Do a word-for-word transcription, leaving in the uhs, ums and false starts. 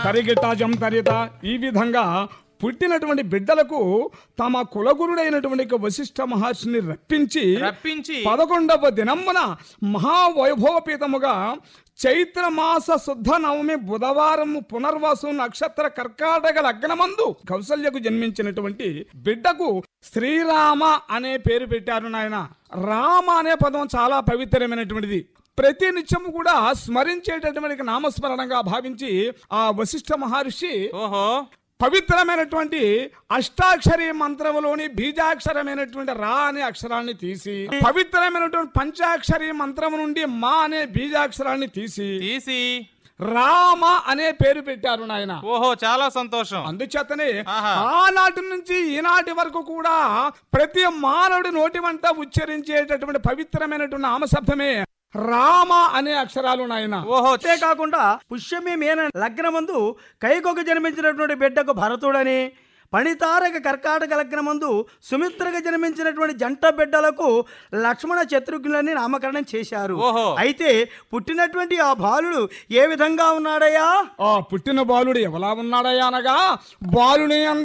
తరిగిటాజం తరిత ఈ విధంగా పుట్టినటువంటి బిడ్డలకు తమ కులగురుడైనటువంటి వశిష్ఠ మహర్షిని రప్పించి రప్పించి పదకొండవ దినమున మహావైభవపీతముగా చైత్రమాస శుద్ధ నవమి బుధవారం పునర్వాసు నక్షత్ర కర్కాటక లగ్నమందు కౌసల్యకు జన్మించినటువంటి బిడ్డకు శ్రీరామ అనే పేరు పెట్టారు నాయన. రామ అనే పదం చాలా పవిత్రమైనటువంటిది. ప్రతి నిత్యము కూడా స్మరించేటటువంటి నామస్మరణంగా భావించి ఆ వశిష్ఠ మహర్షి ఓహో పవిత్రమైనటువంటి అష్టాక్షరి మంత్రములోని బీజాక్షరమైనటువంటి రా అనే అక్షరాన్ని తీసి పవిత్రమైనటువంటి పంచాక్షరి మంత్రము నుండి మా అనే బీజాక్షరాన్ని తీసి తీసి రామ అనే పేరు పెట్టారు నాయన. ఓహో చాలా సంతోషం. అందుచేతనే ఆహా. ఆనాటి నుంచి ఈనాటి వరకు కూడా ప్రతి మానవుడి నోటి వంట ఉచ్చరించేటటువంటి పవిత్రమైనటువంటి నామశబ్దమే రామ అనే అక్షరాలు నాయన. ఓహో అంతేకాకుండా పుష్యమి మేన లగ్నమందు కైకొక జన్మించినటువంటి బిడ్డకు భరతుడని, పణితారక కర్కాటక లగ్నమందు సుమిత్రగా జన్మించినటువంటి జంట బిడ్డలకు లక్ష్మణ శత్రుఘ్నులని నామకరణం చేశారు. ఓహో. అయితే పుట్టినటువంటి ఆ బాలుడు ఏ విధంగా ఉన్నాడయ్యా? ఆ పుట్టిన బాలుడు ఎవలా ఉన్నాడయ్యా అనగా బాలుని